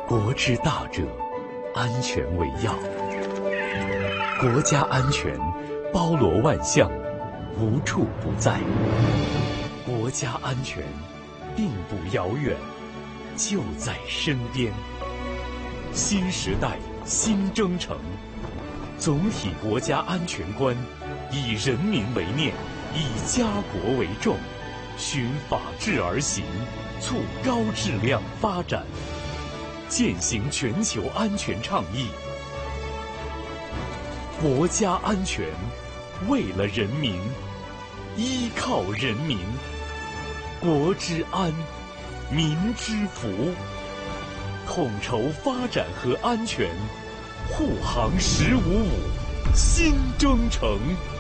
国之大者，安全为要。国家安全包罗万象，无处不在。国家安全并不遥远，就在身边。新时代新征程，总体国家安全观以人民为念，以家国为重，循法治而行，促高质量发展，践行全球安全倡议。国家安全，为了人民，依靠人民，国之安，民之福。统筹发展和安全，护航1055新征程。